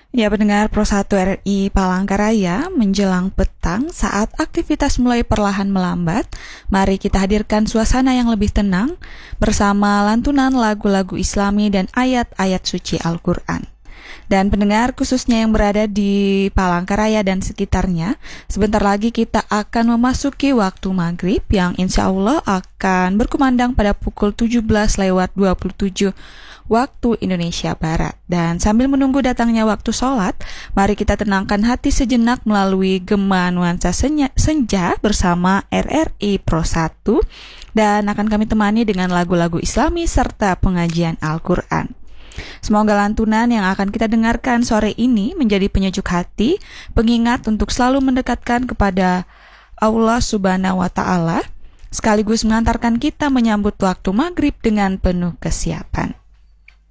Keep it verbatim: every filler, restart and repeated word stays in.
Ya, pendengar Pro satu R I Palangkaraya, menjelang petang saat aktivitas mulai perlahan melambat, mari kita hadirkan suasana yang lebih tenang bersama lantunan lagu-lagu Islami dan ayat-ayat suci Al-Quran. Dan pendengar khususnya yang berada di Palangkaraya dan sekitarnya, sebentar lagi kita akan memasuki waktu maghrib yang insya Allah akan berkumandang pada pukul tujuh belas lewat dua puluh tujuh waktu Indonesia Barat. Dan sambil menunggu datangnya waktu sholat, mari kita tenangkan hati sejenak melalui gema nuansa senya, senja bersama R R I Pro satu, dan akan kami temani dengan lagu-lagu Islami serta pengajian Al-Quran. Semoga lantunan yang akan kita dengarkan sore ini menjadi penyejuk hati, pengingat untuk selalu mendekatkan kepada Allah Subhanahu wa Ta'ala, sekaligus mengantarkan kita menyambut waktu maghrib dengan penuh kesiapan.